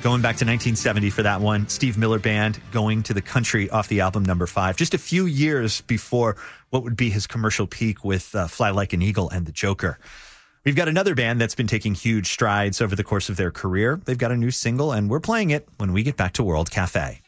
Going back to 1970 for that one. Steve Miller Band, Going to the Country off the album number 5. Just a few years before what would be his commercial peak with Fly Like an Eagle and The Joker. We've got another band that's been taking huge strides over the course of their career. They've got a new single, and we're playing it when we get back to World Cafe.